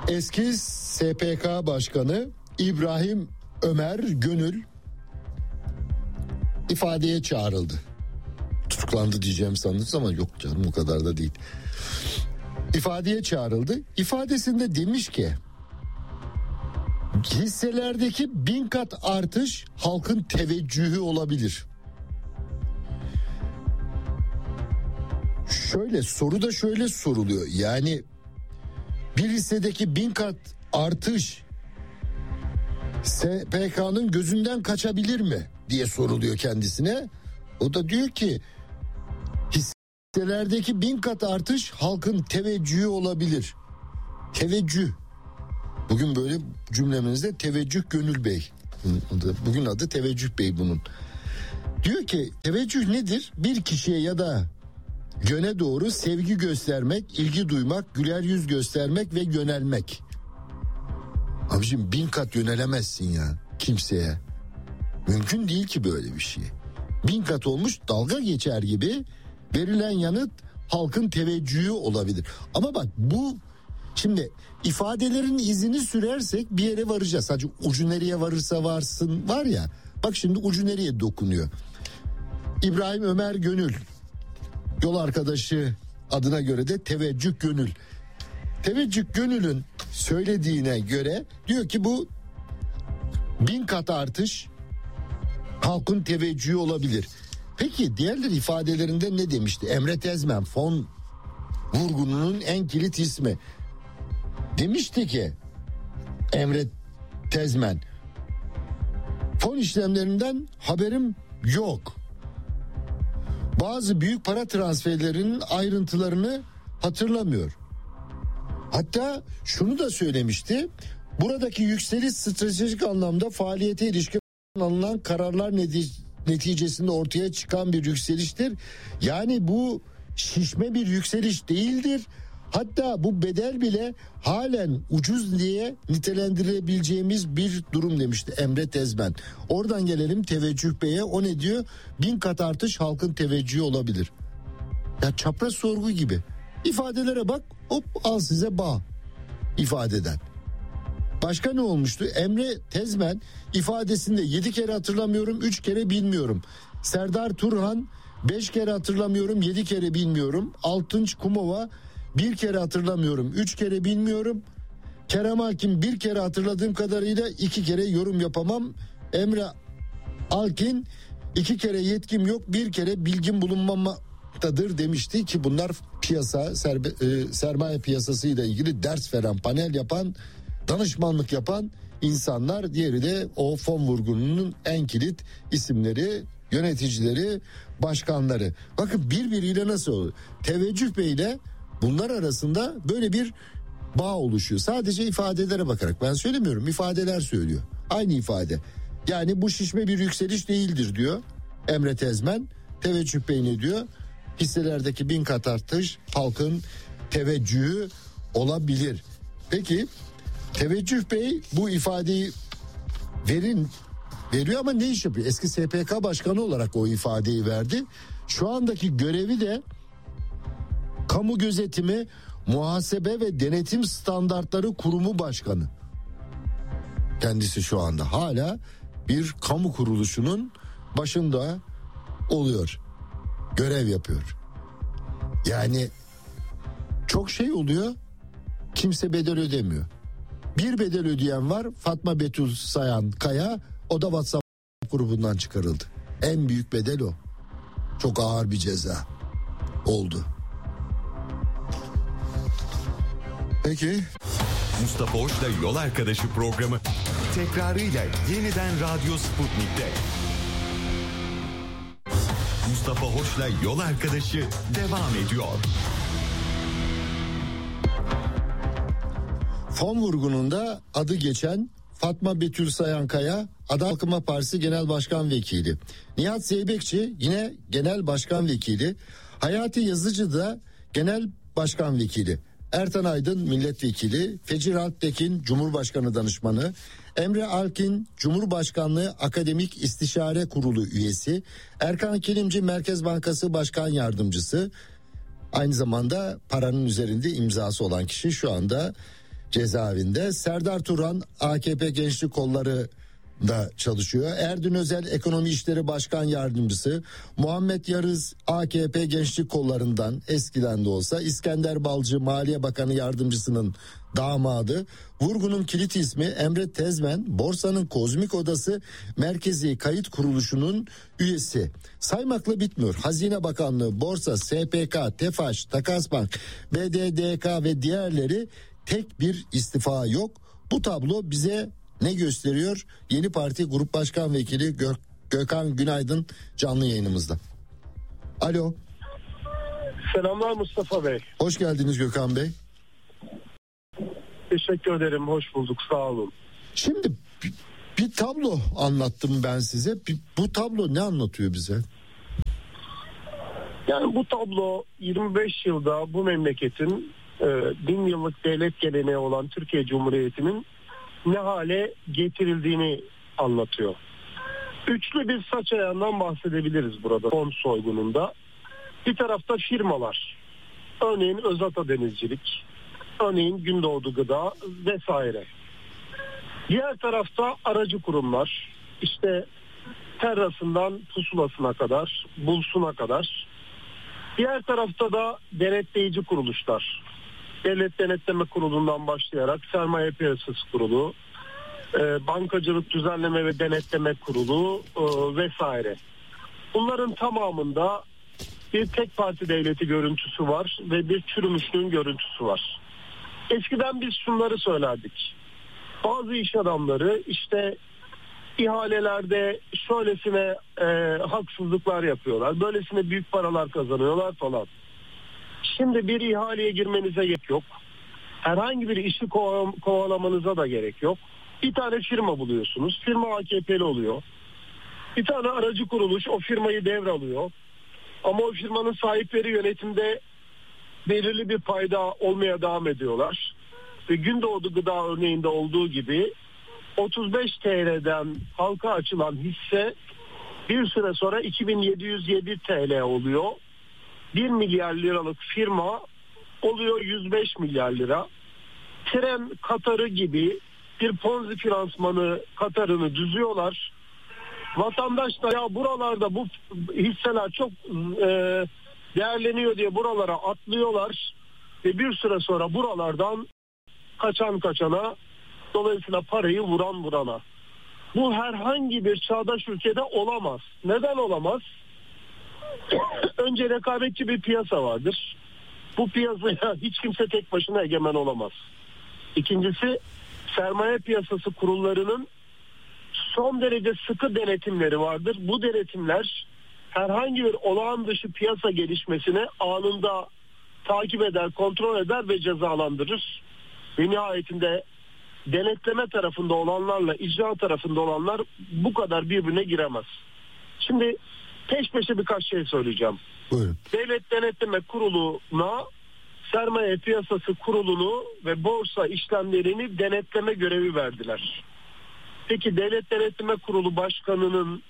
Eski SPK Başkanı İbrahim Ömer Gönül ifadeye çağrıldı. Tutuklandı diyeceğim sandınız ama yok canım, o kadar da değil. İfadeye çağrıldı. İfadesinde demiş ki hisselerdeki 1000 kat artış halkın teveccühü olabilir. Soru da şöyle soruluyor. Yani bir hissedeki 1000 kat artış SPK'nın gözünden kaçabilir mi diye soruluyor kendisine. O da diyor ki hisselerdeki 1000 kat artış halkın teveccühü olabilir. Teveccüh. Bugün böyle cümlemizde Teveccüh Gönül Bey. Bugün adı Teveccüh Bey bunun. Diyor ki teveccüh nedir? Bir kişiye ya da yöne doğru sevgi göstermek, ilgi duymak, güler yüz göstermek ve yönelmek. Abicim 1000 kat yönelemezsin ya kimseye. Mümkün değil ki böyle bir şey. 1000 kat olmuş dalga geçer gibi verilen yanıt halkın teveccühü olabilir. Ama bak bu şimdi ifadelerin izini sürersek bir yere varacağız. Sadece ucu nereye varırsa varsın var ya. Bak şimdi ucu nereye dokunuyor. İbrahim Ömer Gönül, yol arkadaşı adına göre de Teveccüh Gönül. Teveccüh Gönül'ün söylediğine göre diyor ki bu 1000 kat artış halkın teveccühü olabilir. Peki diğerleri ifadelerinde ne demişti? Emre Tezmen fon vurgununun en kilit ismi. Demişti ki Emre Tezmen fon işlemlerinden haberim yok. Bazı büyük para transferlerinin ayrıntılarını hatırlamıyor. Hatta şunu da söylemişti. Buradaki yükseliş stratejik anlamda faaliyete ilişkin alınan kararlar neticesinde ortaya çıkan bir yükseliştir. Yani bu şişme bir yükseliş değildir. Hatta bu bedel bile halen ucuz diye nitelendirebileceğimiz bir durum demişti Emre Tezmen. Oradan gelelim Teveccüh Bey'e. O ne diyor? 1000 kat artış halkın teveccühü olabilir. Ya çapraz sorgu gibi. İfadelere bak, hop al size bağ ifadeden. Başka ne olmuştu? Emre Tezmen ifadesinde 7 kere hatırlamıyorum, 3 kere bilmiyorum. Serdar Turhan 5 kere hatırlamıyorum, 7 kere bilmiyorum. Altınç Kumova 1 kere hatırlamıyorum, 3 kere bilmiyorum. Kerem Alkin 1 kere hatırladığım kadarıyla 2 kere yorum yapamam. Emre Alkin 2 kere yetkim yok, 1 kere bilgim bulunmamaktadır demişti ki bunlar piyasa, sermaye piyasasıyla ilgili ders veren, panel yapan, danışmanlık yapan insanlar. Diğeri de o fon vurgununun en kilit isimleri, yöneticileri, başkanları. Bakın birbiriyle nasıl oluyor? Teveccüh Bey ile bunlar arasında böyle bir bağ oluşuyor. Sadece ifadelere bakarak, ben söylemiyorum, ifadeler söylüyor. Aynı ifade. Yani bu şişme bir yükseliş değildir diyor Emre Tezmen. Teveccüh Bey ne diyor? Hisselerdeki 1000 kat artış halkın teveccühü olabilir. Peki Teveccüh Bey bu ifadeyi veriyor ama ne iş yapıyor? Eski SPK Başkanı olarak o ifadeyi verdi. Şu andaki görevi de Kamu Gözetimi, Muhasebe ve Denetim Standartları Kurumu Başkanı. Kendisi şu anda hala bir kamu kuruluşunun başında oluyor. Görev yapıyor. Yani çok şey oluyor. Kimse bedel ödemiyor. Bir bedel ödeyen var, Fatma Betül Sayan Kaya, o da WhatsApp grubundan çıkarıldı. En büyük bedel o. Çok ağır bir ceza oldu. Peki. Mustafa Hoş'la Yol Arkadaşı programı tekrarıyla yeniden Radyo Sputnik'te. Mustafa Hoş'la Yol Arkadaşı devam ediyor. Fon vurgununda adı geçen Fatma Betül Sayankaya, Adalet Kalkınma Partisi Genel Başkan Vekili. Nihat Zeybekçi yine Genel Başkan Vekili. Hayati Yazıcı da Genel Başkan Vekili. Ertan Aydın Milletvekili. Fecir Alptekin Cumhurbaşkanı Danışmanı. Emre Alkin Cumhurbaşkanlığı Akademik İstişare Kurulu üyesi. Erkan Kilimci Merkez Bankası Başkan Yardımcısı. Aynı zamanda paranın üzerinde imzası olan kişi şu anda cezaevinde. Serdar Turan AKP Gençlik Kolları da çalışıyor. Erdün Özel Ekonomi İşleri Başkan Yardımcısı, Muhammed Yarız AKP Gençlik Kollarından eskiden de olsa, İskender Balcı Maliye Bakanı Yardımcısının damadı, Vurgun'un kilit ismi Emre Tezmen, Borsa'nın Kozmik Odası Merkezi Kayıt Kuruluşu'nun üyesi. Saymakla bitmiyor. Hazine Bakanlığı, Borsa, SPK, TEFAŞ, Takasbank, BDDK ve diğerleri, tek bir istifa yok. Bu tablo bize ne gösteriyor? Yeni Parti Grup Başkan Vekili Gökhan Günaydın canlı yayınımızda. Alo. Selamlar Mustafa Bey. Hoş geldiniz Gökhan Bey. Teşekkür ederim. Hoş bulduk. Sağ olun. Şimdi bir tablo anlattım ben size. Bu tablo ne anlatıyor bize? Yani bu tablo 25 yılda bu memleketin 1000 yıllık devlet geleneği olan Türkiye Cumhuriyeti'nin ne hale getirildiğini anlatıyor. Üçlü bir saç ayağından bahsedebiliriz burada fon soygununda. Bir tarafta firmalar, örneğin Özata Denizcilik, örneğin Gündoğdu Gıda vesaire. Diğer tarafta aracı kurumlar, işte Terras'ından Pusulası'na kadar, Bulsun'a kadar. Diğer tarafta da denetleyici kuruluşlar. Devlet Denetleme Kurulu'ndan başlayarak Sermaye Piyasası Kurulu, Bankacılık Düzenleme ve Denetleme Kurulu vesaire. Bunların tamamında bir tek parti devleti görüntüsü var ve bir çürümüşlüğün görüntüsü var. Eskiden biz şunları söylerdik. Bazı iş adamları işte ihalelerde şöylesine haksızlıklar yapıyorlar, böylesine büyük paralar kazanıyorlar falan. Şimdi bir ihaleye girmenize gerek yok. Herhangi bir işi kovalamanıza da gerek yok. Bir tane firma buluyorsunuz. Firma AKP'li oluyor. Bir tane aracı kuruluş o firmayı devralıyor. Ama o firmanın sahipleri yönetimde belirli bir payda olmaya devam ediyorlar. Ve Gündoğdu Gıda örneğinde olduğu gibi 35 TL'den halka açılan hisse bir süre sonra 2707 TL oluyor. 1 milyar liralık firma oluyor 105 milyar lira. Tren Katarı gibi bir Ponzi finansmanı Katarını düzüyorlar. Vatandaş da ya buralarda bu hisseler çok değerleniyor diye buralara atlıyorlar. Ve bir süre sonra buralardan kaçan kaçana, dolayısıyla parayı vuran vurana. Bu herhangi bir çağdaş ülkede olamaz. Neden olamaz? Önce rekabetçi bir piyasa vardır. Bu piyasaya hiç kimse tek başına egemen olamaz. İkincisi, sermaye piyasası kurullarının son derece sıkı denetimleri vardır. Bu denetimler herhangi bir olağan dışı piyasa gelişmesine anında takip eder, kontrol eder ve cezalandırır. Ve nihayetinde denetleme tarafında olanlarla icra tarafında olanlar bu kadar birbirine giremez. Şimdi peş peşe birkaç şey söyleyeceğim. Buyurun. Devlet Denetleme Kurulu'na Sermaye Piyasası Kurulu'nu ve borsa işlemlerini denetleme görevi verdiler. Peki Devlet Denetleme Kurulu Başkanı'nın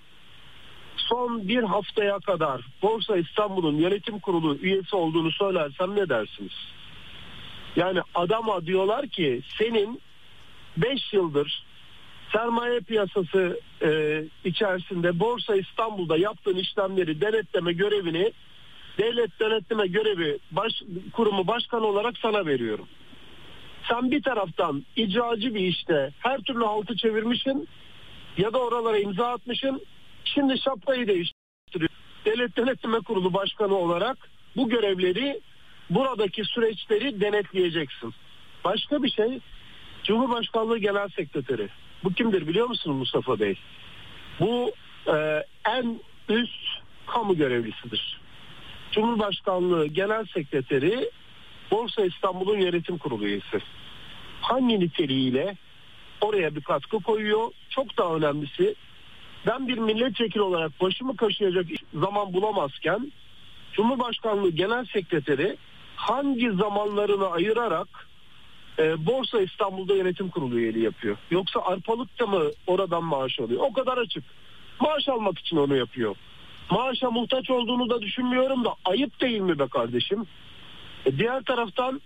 son bir haftaya kadar Borsa İstanbul'un yönetim kurulu üyesi olduğunu söylersem ne dersiniz? Yani adama diyorlar ki senin 5 yıldır sermaye piyasası içerisinde Borsa İstanbul'da yaptığın işlemleri denetleme görevini Devlet Denetleme Görevi Kurumu Başkanı olarak sana veriyorum. Sen bir taraftan icracı bir işte her türlü haltı çevirmişsin ya da oralara imza atmışsın. Şimdi şapkayı değiştiriyor. Devlet Denetleme Kurulu Başkanı olarak bu görevleri, buradaki süreçleri denetleyeceksin. Başka bir şey, Cumhurbaşkanlığı Genel Sekreteri. Bu kimdir biliyor musunuz Mustafa Bey? Bu en üst kamu görevlisidir. Cumhurbaşkanlığı Genel Sekreteri Borsa İstanbul'un yönetim kurulu üyesi. Hangi niteliğiyle oraya bir katkı koyuyor? Çok daha önemlisi, ben bir milletvekili olarak başımı kaşıyacak zaman bulamazken Cumhurbaşkanlığı Genel Sekreteri hangi zamanlarını ayırarak Borsa İstanbul'da yönetim kurulu üyeliği yapıyor? Yoksa arpalıkta mı oradan maaş alıyor? O kadar açık. Maaş almak için onu yapıyor. Maaşa muhtaç olduğunu da düşünmüyorum da ayıp değil mi be kardeşim? Diğer taraftan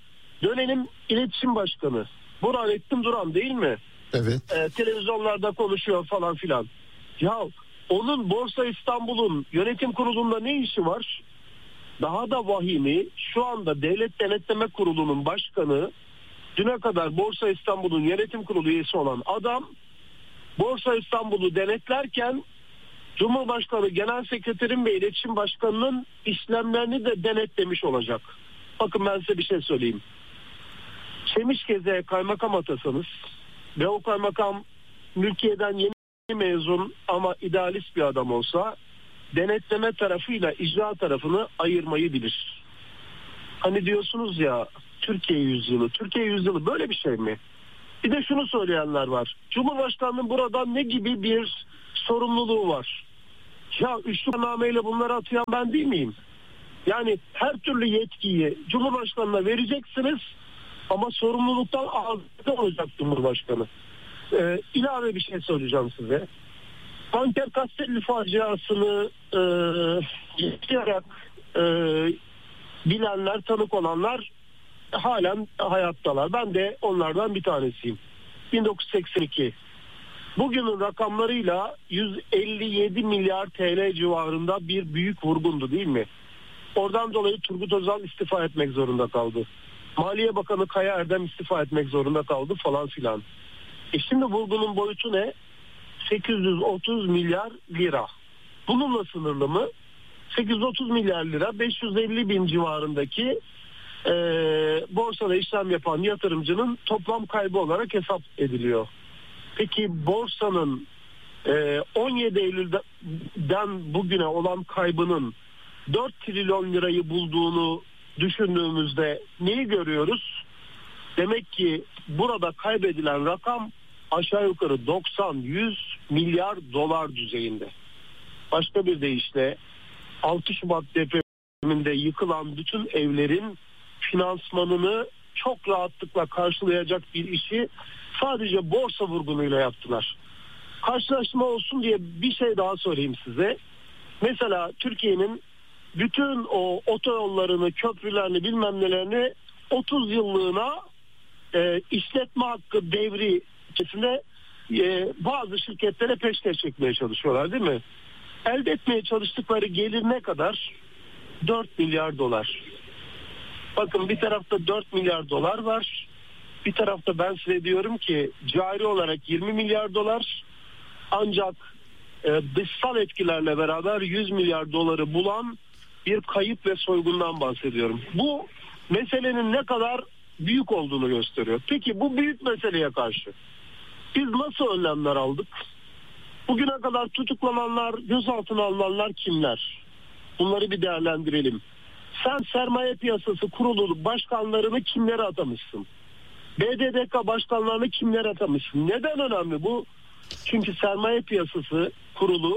Dönelim iletişim başkanı. Burhanettin Duran değil mi? Evet. Televizyonlarda konuşuyor falan filan. Ya onun Borsa İstanbul'un yönetim kurulunda ne işi var? Daha da vahimi, şu anda Devlet Denetleme Kurulu'nun başkanı, düne kadar Borsa İstanbul'un yönetim kurulu üyesi olan adam, Borsa İstanbul'u denetlerken Cumhurbaşkanı Genel Sekreterin ve İletişim Başkanı'nın işlemlerini de denetlemiş olacak. Bakın ben size bir şey söyleyeyim. Çemişgeze'ye kaymakam atasanız ve o kaymakam mülkiyeden yeni mezun ama idealist bir adam olsa, denetleme tarafıyla icra tarafını ayırmayı bilir. Hani diyorsunuz ya, Türkiye yüzyılı. Türkiye yüzyılı böyle bir şey mi? Bir de şunu söyleyenler var. Cumhurbaşkanının burada ne gibi bir sorumluluğu var? Ya üçlünameyle bunları atayan ben değil miyim? Yani her türlü yetkiyi Cumhurbaşkanı'na vereceksiniz ama sorumluluktan azade olacak Cumhurbaşkanı. İlave bir şey söyleyeceğim size. Tanker Kastelli faciasını yaşayarak bilenler, tanık olanlar halen hayattalar. Ben de onlardan bir tanesiyim. 1982. Bugünün rakamlarıyla 157 milyar TL civarında bir büyük vurgundu değil mi? Oradan dolayı Turgut Özal istifa etmek zorunda kaldı. Maliye Bakanı Kaya Erdem istifa etmek zorunda kaldı falan filan. Şimdi vurgunun boyutu ne? 830 milyar lira. Bununla sınırlı mı? 830 milyar lira 550 bin civarındaki borsada işlem yapan yatırımcının toplam kaybı olarak hesap ediliyor. Peki borsanın 17 Eylül'den bugüne olan kaybının 4 trilyon lirayı bulduğunu düşündüğümüzde neyi görüyoruz? Demek ki burada kaybedilen rakam aşağı yukarı 90-100 milyar dolar düzeyinde. Başka bir deyişle 6 Şubat depreminde yıkılan bütün evlerin finansmanını çok rahatlıkla karşılayacak bir işi sadece borsa vurgunuyla yaptılar. Karşılaşma olsun diye bir şey daha söyleyeyim size. Mesela Türkiye'nin bütün o otoyollarını, köprülerini, bilmem nelerini 30 yıllığına işletme hakkı devri içerisinde bazı şirketlere peşkeş çekmeye çalışıyorlar değil mi? Elde etmeye çalıştıkları gelir ne kadar? 4 milyar dolar. Bakın bir tarafta 4 milyar dolar var. Bir tarafta ben size diyorum ki cari olarak 20 milyar dolar, ancak dışsal etkilerle beraber 100 milyar doları bulan bir kayıp ve soygundan bahsediyorum. Bu meselenin ne kadar büyük olduğunu gösteriyor. Peki bu büyük meseleye karşı biz nasıl önlemler aldık? Bugüne kadar tutuklananlar, gözaltına alınanlar kimler? Bunları bir değerlendirelim. Sen Sermaye Piyasası Kurulu başkanlarını kimlere atamışsın? BDDK başkanlarını kimlere atamışsın? Neden önemli bu? Çünkü Sermaye Piyasası Kurulu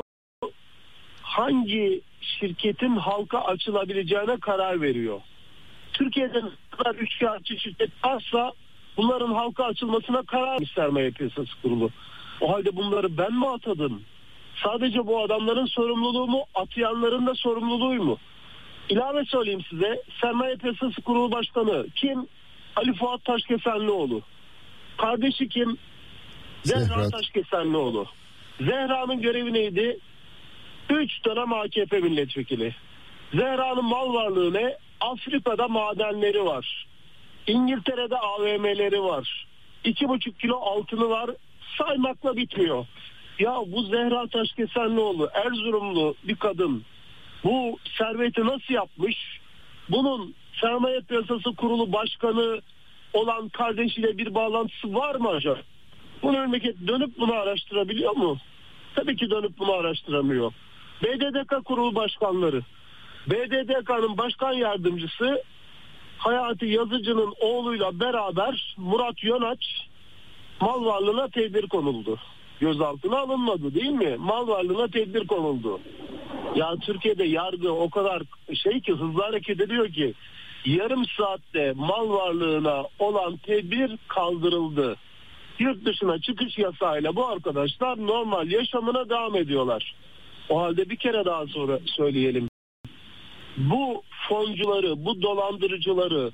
hangi şirketin halka açılabileceğine karar veriyor. Türkiye'de ne kadar üçkağıtçı şirket varsa bunların halka açılmasına karar vermiş Sermaye Piyasası Kurulu. O halde bunları ben mi atadım? Sadece bu adamların sorumluluğu mu? Atayanların da sorumluluğu mu? İlave söyleyeyim size. Sermaye Piyasası Kurulu Başkanı kim? Ali Fuat Taşkesenlioğlu. Kardeşi kim? Zehra Taşkesenlioğlu. Zehra'nın görevi neydi? 3 dönem AKP milletvekili. Zehra'nın mal varlığı ne? Afrika'da madenleri var. İngiltere'de AVM'leri var. 2,5 kilo altını var. Saymakla bitmiyor. Ya bu Zehra Taşkesenlioğlu Erzurumlu bir kadın bu serveti nasıl yapmış? Bunun Sermaye Piyasası Kurulu Başkanı olan kardeşiyle bir bağlantısı var mı acaba? Bu memleket dönüp bunu araştırabiliyor mu? Tabii ki dönüp bunu araştıramıyor. BDDK Kurulu Başkanları. BDDK'nın başkan yardımcısı Hayati Yazıcı'nın oğluyla beraber Murat Yönaç mal varlığına tedbir konuldu. Gözaltına alınmadı değil mi? Mal varlığına tedbir konuldu. Ya Türkiye'de yargı o kadar ki hızlı hareket ediyor ki yarım saatte mal varlığına olan tedbir kaldırıldı. Yurt dışına çıkış yasağıyla bu arkadaşlar normal yaşamına devam ediyorlar. O halde bir kere daha sonra söyleyelim. Bu foncuları, bu dolandırıcıları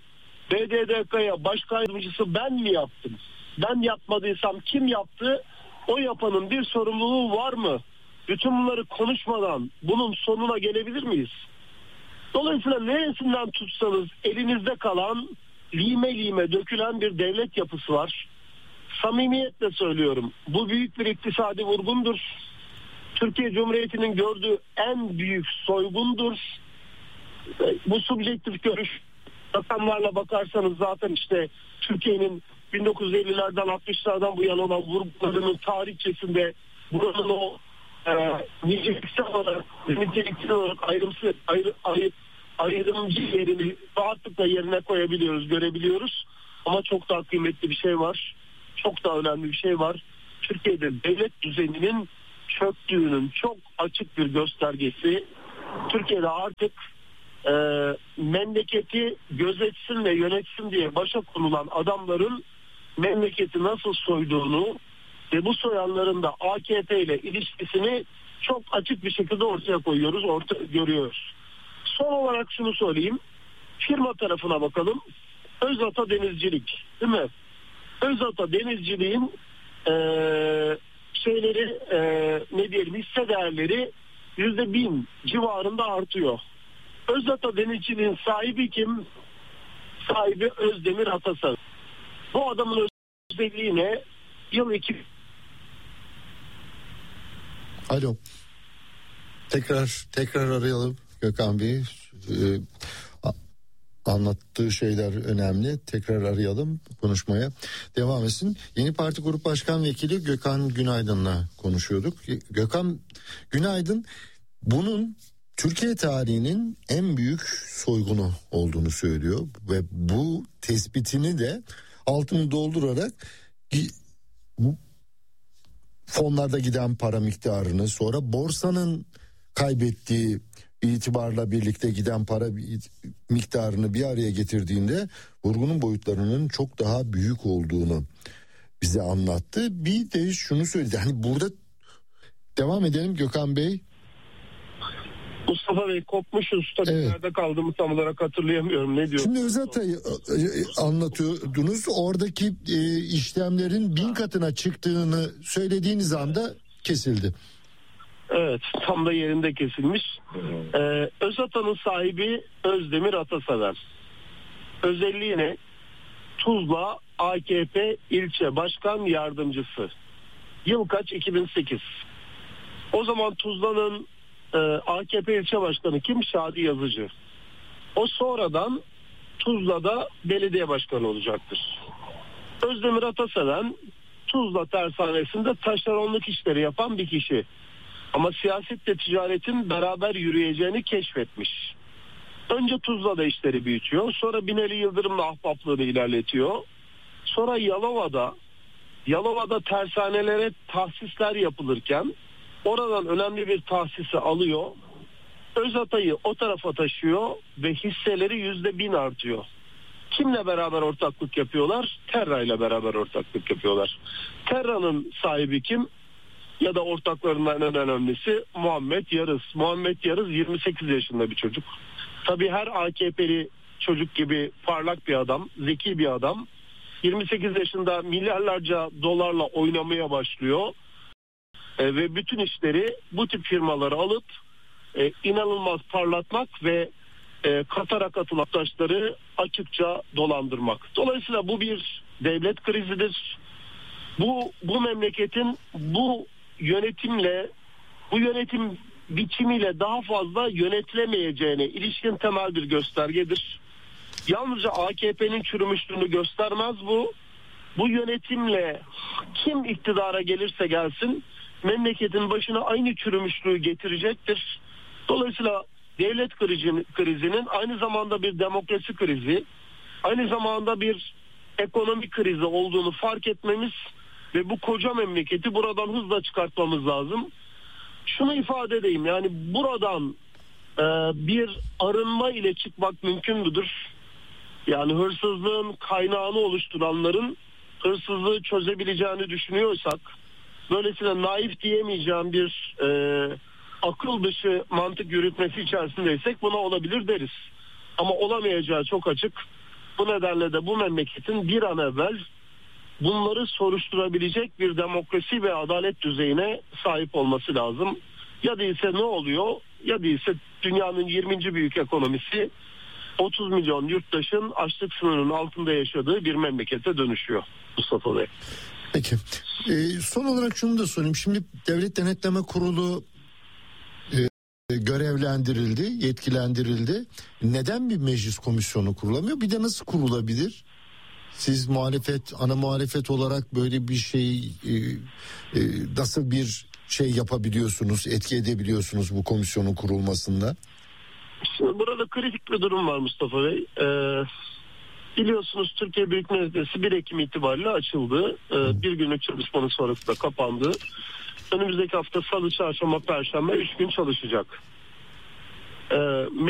BDDK'ya başkan yardımcısı ben mi yaptım? Ben yapmadıysam kim yaptı? O yapanın bir sorumluluğu var mı? Bütün bunları konuşmadan bunun sonuna gelebilir miyiz? Dolayısıyla neresinden tutsanız elinizde kalan, lime lime dökülen bir devlet yapısı var. Samimiyetle söylüyorum. Bu büyük bir iktisadi vurgundur. Türkiye Cumhuriyeti'nin gördüğü en büyük soygundur. Bu subjektif görüş, rakamlarla bakarsanız zaten işte Türkiye'nin 1950'lerden 60'lardan bu yana olan vurgunlarının tarihçesinde buranın o niceliksel olarak ayrımcı yerini rahatlıkla yerine koyabiliyoruz, görebiliyoruz. Ama çok daha kıymetli bir şey var. Çok daha önemli bir şey var. Türkiye'de devlet düzeninin çöktüğünün çok açık bir göstergesi. Türkiye'de artık memleketi gözetsin ve yönetsin diye başa konulan adamların memleketi nasıl soyduğunu ve bu soyanların da AKP ile ilişkisini çok açık bir şekilde ortaya koyuyoruz, görüyoruz. Son olarak şunu söyleyeyim. Firma tarafına bakalım. Özata Denizcilik, değil mi? Özata Denizciliğin hisse değerleri %1000 civarında artıyor. Özata Denizciliğin sahibi kim? Sahibi Özdemir Atasarı. Bu adamın özelliği ne? Yıl 2. Alo. Tekrar arayalım Gökhan Bey. Anlattığı şeyler önemli. Tekrar arayalım, konuşmaya devam etsin. Yeni Parti Grup Başkan Vekili Gökhan Günaydın'la konuşuyorduk. Gökhan Günaydın bunun Türkiye tarihinin en büyük soygunu olduğunu söylüyor ve bu tespitini de altını doldurarak bu fonlarda giden para miktarını, sonra borsanın kaybettiği itibarla birlikte giden para miktarını bir araya getirdiğinde vurgunun boyutlarının çok daha büyük olduğunu bize anlattı. Bir de şunu söyledi. Hani burada devam edelim Gökhan Bey. Mustafa Bey kopmuşuz. Tabii evet. Nerede kaldığımı tam olarak hatırlayamıyorum. Ne diyor? Şimdi Özata'yı anlatıyordunuz. Oradaki işlemlerin 1000 katına çıktığını söylediğiniz anda kesildi. Evet, tam da yerinde kesilmiş. Özata'nın sahibi Özdemir Ataseven. Özelliği ne? Tuzla AKP ilçe başkan yardımcısı. Yıl kaç? 2008. O zaman Tuzla'nın AKP ilçe başkanı kim? Şadi Yazıcı. O sonradan Tuzla'da belediye başkanı olacaktır. Özdemir Ataseven Tuzla tersanesinde taşeronluk işleri yapan bir kişi. Ama siyasetle ticaretin beraber yürüyeceğini keşfetmiş. Önce Tuzla'da işleri büyütüyor. Sonra Binali Yıldırım'la ahbaplığını ilerletiyor. Sonra Yalova'da tersanelere tahsisler yapılırken oradan önemli bir tahsisi alıyor. Özata'yı o tarafa taşıyor ve hisseleri %1000 artıyor. Kimle beraber ortaklık yapıyorlar? Terra ile beraber ortaklık yapıyorlar. Terra'nın sahibi kim? Ya da ortaklarından en önemlisi Muhammed Yarız. Muhammed Yarız 28 yaşında bir çocuk. Tabii her AKP'li çocuk gibi parlak bir adam, zeki bir adam. 28 yaşında milyarlarca dolarla oynamaya başlıyor. Ve bütün işleri bu tip firmaları alıp inanılmaz parlatmak ve Katar'a katılan taşları açıkça dolandırmak. Dolayısıyla bu bir devlet krizidir. Bu memleketin bu yönetim biçimiyle daha fazla yönetilemeyeceğine ilişkin temel bir göstergedir. Yalnızca AKP'nin çürümüşlüğünü göstermez bu. Bu yönetimle kim iktidara gelirse gelsin memleketin başına aynı çürümüşlüğü getirecektir. Dolayısıyla devlet krizinin aynı zamanda bir demokrasi krizi, aynı zamanda bir ekonomi krizi olduğunu fark etmemiz ve bu koca memleketi buradan hızla çıkartmamız lazım. Şunu ifade edeyim, yani buradan bir arınma ile çıkmak mümkün müdür? Yani hırsızlığın kaynağını oluşturanların hırsızlığı çözebileceğini düşünüyorsak, böylesine naif diyemeyeceğim bir akıl dışı mantık yürütmesi içerisindeysek buna olabilir deriz. Ama olamayacağı çok açık. Bu nedenle de bu memleketin bir an evvel bunları soruşturabilecek bir demokrasi ve adalet düzeyine sahip olması lazım. Ya değilse ne oluyor? Ya değilse dünyanın 20. büyük ekonomisi 30 milyon yurttaşın açlık sınırının altında yaşadığı bir memlekete dönüşüyor Mustafa Bey. Peki. Son olarak şunu da sorayım. Şimdi Devlet Denetleme Kurulu görevlendirildi, yetkilendirildi. Neden bir meclis komisyonu kurulamıyor? Bir de nasıl kurulabilir? Siz ana muhalefet olarak böyle bir şey nasıl bir şey yapabiliyorsunuz, etki edebiliyorsunuz bu komisyonun kurulmasında? Şimdi burada kritik bir durum var Mustafa Bey. Biliyorsunuz Türkiye Büyük Millet Meclisi 1 Ekim itibariyle açıldı. Bir günlük çalışmanın sonrasında kapandı. Önümüzdeki hafta Salı, Çarşamba, Perşembe 3 gün çalışacak.